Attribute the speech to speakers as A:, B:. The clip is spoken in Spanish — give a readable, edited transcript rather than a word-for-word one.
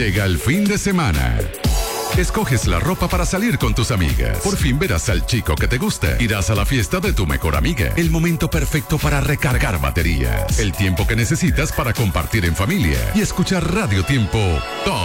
A: Llega el fin de semana. Escoges la ropa para salir con tus amigas. Por fin verás al chico que te gusta. Irás a la fiesta de tu mejor amiga. El momento perfecto para recargar baterías. El tiempo que necesitas para compartir en familia y escuchar Radio Tiempo